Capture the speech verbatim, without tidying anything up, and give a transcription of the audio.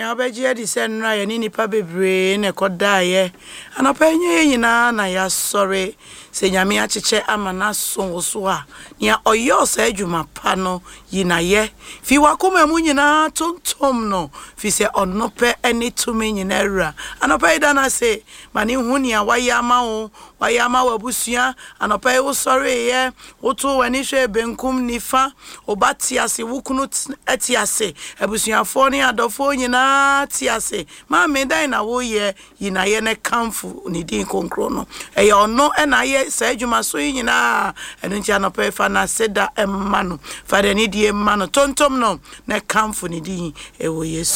nua obeji di se nra ye ni nipa bebre na koda ye anopa nye nyina na ya sori se nyame acheche amana so so a nia oyo sa adwuma pa no yina ye fi wakoma mu nyina tontom no fi se onope eni tumi nyina awura anopa ida na se mani hu nia wayama wo wayama wabusua anopa e wo sori ye woto wani hwe benkum nifa obati ase wukunu eti ase abusuafo ni adofo nyina ti ase ma me dan na wo ye yina ye ne kamfu ni din konkro no e ye ono e na ye sa adwuma so nyina enu ntia no pe fa na seda emma no fa de ni die emma no tontom no ne kamfu ni din e wo Yesu